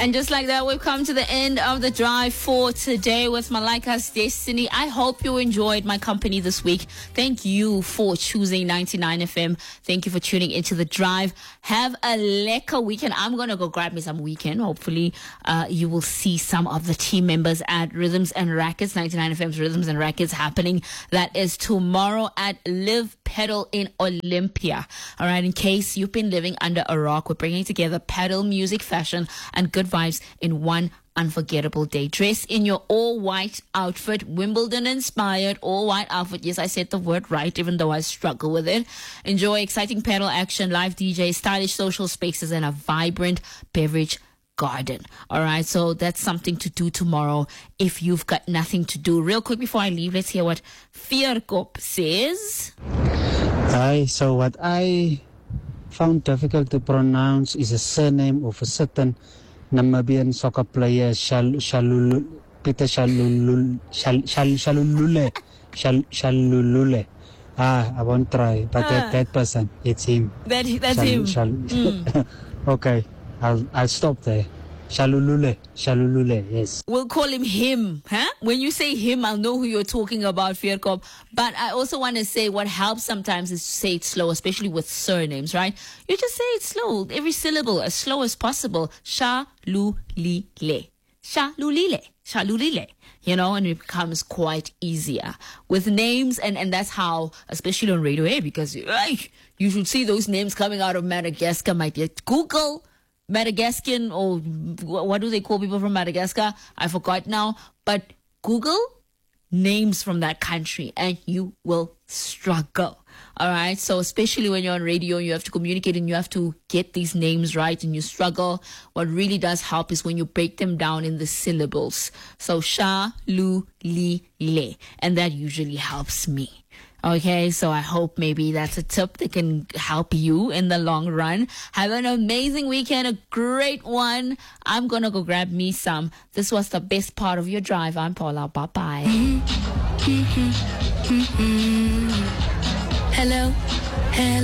And just like that, we've come to the end of the drive for today with Malika's Destiny. I hope you enjoyed my company this week. Thank you for choosing 99 FM. Thank you for tuning into the drive. Have a lekker weekend. I'm going to go grab me some weekend. Hopefully, you will see some of the team members at Rhythms and Rackets, 99 FM's Rhythms and Rackets happening. That is tomorrow at Live Pedal in Olympia. All right, in case you've been living under a rock, we're bringing together pedal music, fashion, and good vibes in one unforgettable day. Dress in your all-white outfit, Wimbledon-inspired all-white outfit. Yes, I said the word right, even though I struggle with it. Enjoy exciting pedal action, live DJs, stylish social spaces, and a vibrant beverage garden. All right, so that's something to do tomorrow if you've got nothing to do. Real quick before I leave, let's hear what Veerkop says. Hi, so what I found difficult to pronounce is a surname of a certain Namibian soccer player, Peter Shalulule. I won't try, but that person, it's him. That's him. Okay, I'll stop there. Shalulule, yes. We'll call him, huh? When you say him, I'll know who you're talking about, Veerkop. But I also want to say what helps sometimes is to say it slow, especially with surnames, right? You just say it slow, every syllable, as slow as possible. Shalulile. Shalulile. You know, and it becomes quite easier with names, and that's how, especially on radio, because you should see those names coming out of Madagascar, my dear. Google Madagascan, or what do they call people from Madagascar? I forgot now. But Google names from that country and you will struggle. All right. So especially when you're on radio, you have to communicate and you have to get these names right and you struggle. What really does help is when you break them down in the syllables. So sha, lu, li, le. And that usually helps me. Okay, so I hope maybe that's a tip that can help you in the long run. Have an amazing weekend, a great one. I'm going to go grab me some. This was the best part of your drive. I'm Paula. Bye-bye. Hello.